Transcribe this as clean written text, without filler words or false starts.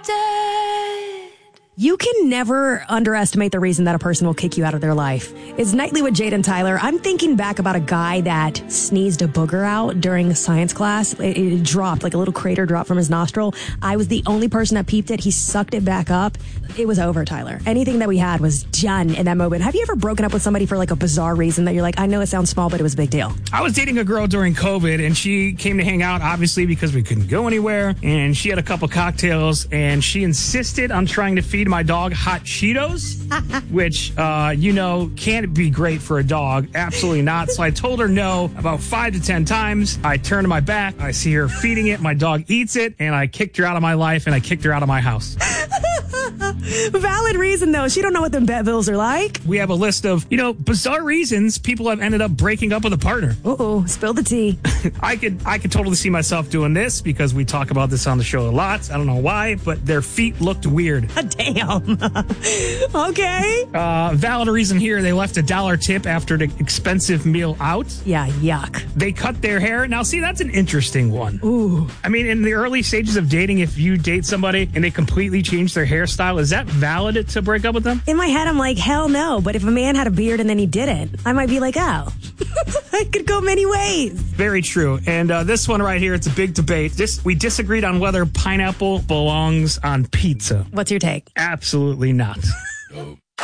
dead. You can never underestimate the reason that a person will kick you out of their life. It's Nightly with Jade and Tyler. I'm thinking back about a guy that sneezed a booger out during a science class. It dropped, like a little crater dropped from his nostril. I was the only person that peeped it. He sucked it back up. It was over, Tyler. Anything that we had was done in that moment. Have you ever broken up with somebody for like a bizarre reason that you're like, I know it sounds small, but it was a big deal? I was dating a girl during COVID, and she came to hang out, obviously, because we couldn't go anywhere. And she had a couple cocktails, and she insisted on trying to feed my dog hot Cheetos, which, can't be great for a dog. Absolutely not. So I told her no about 5 to 10 times. I turned my back. I see her feeding it. My dog eats it, and I kicked her out of my life, and I kicked her out of my house. Valid reason, though. She don't know what them vet bills are like. We have a list of, bizarre reasons people have ended up breaking up with a partner. Uh-oh, spill the tea. I could totally see myself doing this because we talk about this on the show a lot. I don't know why, but their feet looked weird. Damn. Okay. Valid reason here. They left $1 tip after an expensive meal out. Yeah, yuck. They cut their hair. Now, see, that's an interesting one. Ooh. I mean, in the early stages of dating, if you date somebody and they completely change their hairstyle, is that valid to break up with them? In my head, I'm like, hell no. But if a man had a beard and then he didn't, I might be like, oh, it could go many ways. Very true. And this one right here, it's a big debate. We disagreed on whether pineapple belongs on pizza. What's your take? Absolutely not.